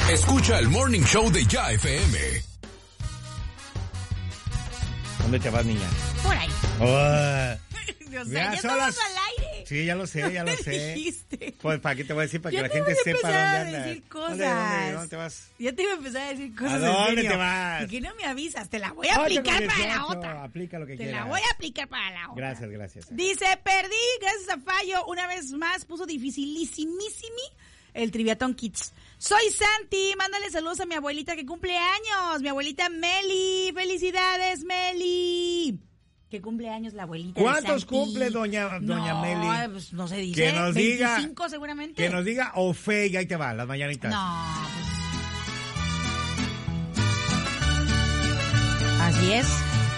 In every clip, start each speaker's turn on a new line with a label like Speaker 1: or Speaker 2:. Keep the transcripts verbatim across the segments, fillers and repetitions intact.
Speaker 1: Escucha el Morning Show de Ya F M.
Speaker 2: ¿Dónde te vas, niña?
Speaker 3: Por ahí.
Speaker 2: Oh.
Speaker 3: O sea, ya, ya estamos las... al aire.
Speaker 2: Sí, ya lo sé, ya lo sé.
Speaker 3: Dijiste?
Speaker 2: Pues, ¿para qué te voy a decir? Para
Speaker 3: ya
Speaker 2: que la gente sepa dónde andas.
Speaker 3: A decir cosas.
Speaker 2: ¿Dónde, dónde, dónde te vas?
Speaker 3: Ya te iba a empezar a decir cosas.
Speaker 2: ¿A dónde
Speaker 3: en serio.
Speaker 2: te vas?
Speaker 3: ¿Y que no me avisas? Te la voy a aplicar para la otra.
Speaker 2: Aplica lo que
Speaker 3: te
Speaker 2: quieras.
Speaker 3: Te la voy a aplicar para la otra.
Speaker 2: Gracias, gracias.
Speaker 3: Dice, perdí, gracias a Fallo. Una vez más puso dificilísimísimi el Triviatón Kids. Soy Santi, mándale saludos a mi abuelita que cumple años. Mi abuelita Meli. Felicidades, Meli. Que cumple años la abuelita.
Speaker 2: ¿Cuántos cumple doña, doña
Speaker 3: no,
Speaker 2: Meli?
Speaker 3: Pues no se dice.
Speaker 2: Que nos diga.
Speaker 3: veinticinco seguramente.
Speaker 2: Que nos diga Ofe y ahí te va, las mañanitas.
Speaker 3: No, pues. Así es.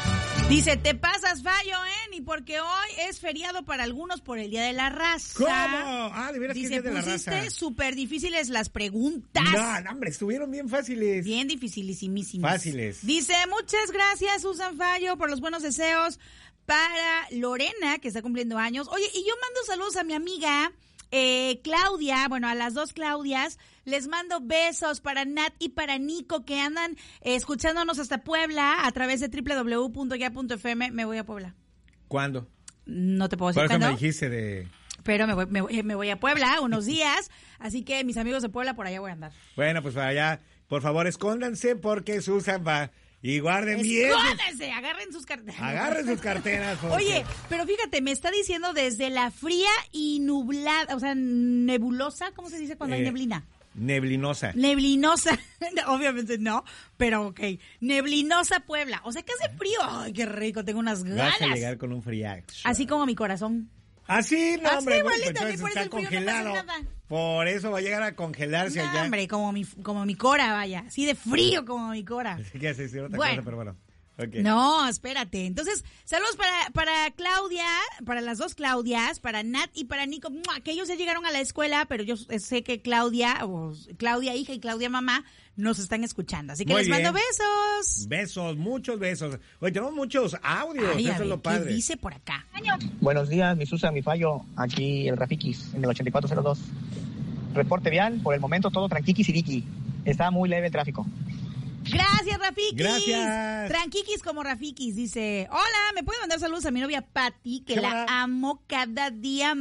Speaker 3: Dice, te pasas, Fallo, ¿eh? Ni porque hoy es feriado para algunos por el Día de la Raza.
Speaker 2: ¿Cómo? Ah, de veras que es Día de la Raza.
Speaker 3: Dice, pusiste súper difíciles las preguntas.
Speaker 2: No, no, hombre, estuvieron bien fáciles.
Speaker 3: Bien dificilísimas.
Speaker 2: Fáciles.
Speaker 3: Dice, muchas gracias, Susan Fallo, por los buenos deseos para Lorena, que está cumpliendo años. Oye, y yo mando saludos a mi amiga eh, Claudia, bueno, a las dos Claudias. Les mando besos para Nat y para Nico que andan eh, escuchándonos hasta Puebla a través de doble u doble u doble u punto ya punto efe eme. Me voy a Puebla.
Speaker 2: ¿Cuándo?
Speaker 3: No te puedo decir
Speaker 2: cuándo. Por eso
Speaker 3: cuándo.
Speaker 2: me dijiste de...
Speaker 3: Pero me voy, me, voy, me voy a Puebla unos días, así que mis amigos de Puebla por allá voy a andar.
Speaker 2: Bueno, pues para allá, por favor, escóndanse porque Susan va... Y guarden bien.
Speaker 3: ¡Escóndanse! Agarren sus carteras.
Speaker 2: Agarren sus carteras. Porque...
Speaker 3: Oye, pero fíjate, me está diciendo desde la fría y nublada, o sea, nebulosa, ¿cómo se dice cuando eh, hay neblina?
Speaker 2: Neblinosa.
Speaker 3: Neblinosa. Obviamente no, pero ok. Neblinosa Puebla. O sea, que hace frío. Ay, qué rico, tengo unas ganas.
Speaker 2: Vas a llegar con un friazo.
Speaker 3: Así como mi corazón.
Speaker 2: ¿Ah, sí? No,
Speaker 3: Así,
Speaker 2: hombre.
Speaker 3: igualito,
Speaker 2: Bueno, pues
Speaker 3: por
Speaker 2: está
Speaker 3: eso el frío
Speaker 2: congelado.
Speaker 3: no pasa nada.
Speaker 2: Por eso va a llegar a congelarse
Speaker 3: no,
Speaker 2: allá.
Speaker 3: hombre, como mi, como mi cora, vaya. Así de frío como mi cora.
Speaker 2: Así que hace otra
Speaker 3: bueno.
Speaker 2: cosa, pero bueno. Okay.
Speaker 3: No, espérate. Entonces, saludos para, para Claudia, para las dos Claudias, para Nat y para Nico, que ellos ya llegaron a la escuela, pero yo sé que Claudia, o Claudia hija y Claudia mamá, nos están escuchando. Así que
Speaker 2: Muy
Speaker 3: les
Speaker 2: bien.
Speaker 3: mando besos.
Speaker 2: Besos, muchos besos. Oye, tenemos muchos audios,
Speaker 3: Ay,
Speaker 2: eso
Speaker 3: ver,
Speaker 2: es lo padre.
Speaker 3: ¿qué dice por acá?
Speaker 4: Buenos días, mi Susa, mi Fallo, aquí el Rafikis, en el ochenta y cuatro cero dos. Reporte vial, por el momento todo tranquiquis y diqui. Está muy leve el tráfico.
Speaker 3: Gracias, Rafikis.
Speaker 2: Gracias.
Speaker 3: Tranquiquis como Rafikis. Dice, hola, ¿me puede mandar saludos a mi novia Patti, que la amo cada día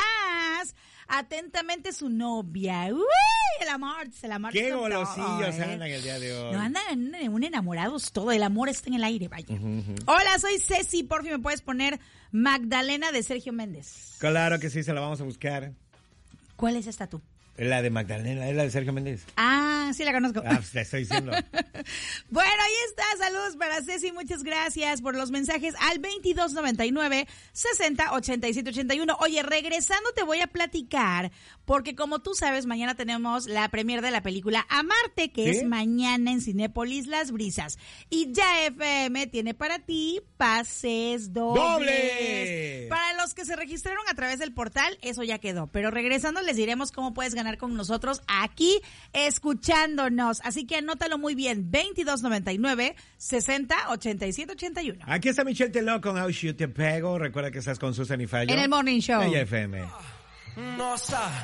Speaker 3: más? Atentamente su novia. Uy, el amor, el amor.
Speaker 2: Qué golosillos eh. andan el día de hoy.
Speaker 3: No, andan un enamorados todo, el amor está en el aire, vaya. Uh-huh, uh-huh. Hola, soy Ceci, por fin me puedes poner Magdalena de Sergio Méndez.
Speaker 2: Claro que sí, se la vamos a buscar.
Speaker 3: ¿Cuál es esta tú?
Speaker 2: La de Magdalena, es la de Sergio Méndez.
Speaker 3: Ah, sí la conozco.
Speaker 2: Ah, pues te estoy diciendo.
Speaker 3: Bueno, ahí está, saludos para Ceci, muchas gracias por los mensajes al veintidós noventa y nueve, sesenta, ochenta y siete, ochenta y uno. Oye, regresando te voy a platicar, porque como tú sabes, mañana tenemos la premier de la película Amarte, que ¿sí? es mañana en Cinépolis Las Brisas. Y Ya F M tiene para ti pases dobles.
Speaker 2: ¡Dobles!
Speaker 3: Para los que se registraron a través del portal, eso ya quedó. Pero regresando les diremos cómo puedes ganar con nosotros aquí escuchándonos. Así que anótalo muy bien. veintidós noventa y nueve, sesenta, ochenta y siete, ochenta y uno.
Speaker 2: Aquí está Michelle Teló con Aushio Te Pego. Recuerda que estás con Susan y Fallo.
Speaker 3: En el Morning Show.
Speaker 2: En Ya F M.
Speaker 5: Nossa.